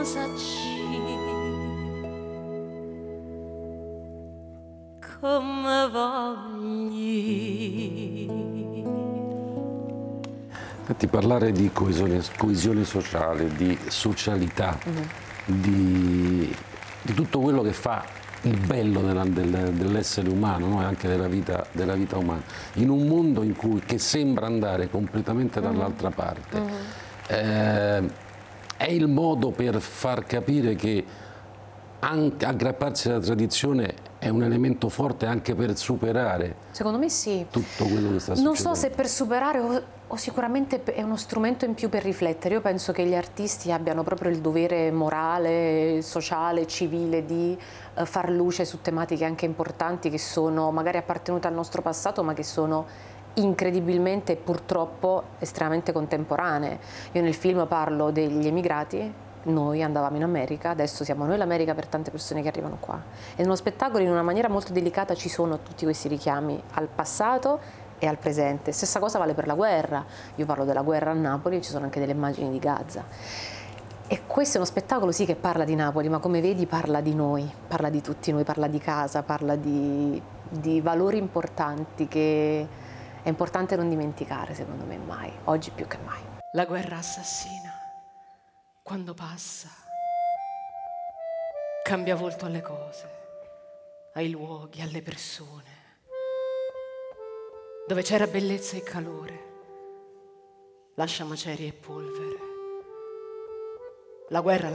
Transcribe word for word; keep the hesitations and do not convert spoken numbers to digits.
come vogli. Infatti parlare di coesione, coesione sociale, di socialità, mm-hmm. di, di tutto quello che fa il bello della, del, dell'essere umano, no? E anche della vita, della vita umana, in un mondo in cui, che sembra andare completamente dall'altra mm-hmm. parte. Mm-hmm. Eh, è il modo per far capire che anche aggrapparsi alla tradizione è un elemento forte anche per superare. Secondo me sì. Tutto quello che sta succedendo. Non so se per superare o, o sicuramente è uno strumento in più per riflettere. Io penso che gli artisti abbiano proprio il dovere morale, sociale, civile di uh, far luce su tematiche anche importanti che sono magari appartenute al nostro passato, ma che sono incredibilmente e purtroppo estremamente contemporanee. Io nel film parlo degli emigrati. Noi andavamo in America, adesso siamo noi l'America per tante persone che arrivano qua. E nello spettacolo in una maniera molto delicata ci sono tutti questi richiami al passato e al presente. Stessa cosa vale per la guerra. Io parlo della guerra a Napoli e ci sono anche delle immagini di Gaza. E questo è uno spettacolo sì che parla di Napoli, ma come vedi parla di noi, parla di tutti noi, parla di casa, parla di, di valori importanti che è importante non dimenticare, secondo me, mai, oggi più che mai. La guerra assassina. Quando passa, cambia volto alle cose, ai luoghi, alle persone. Dove c'era bellezza e calore, lascia macerie e polvere. La guerra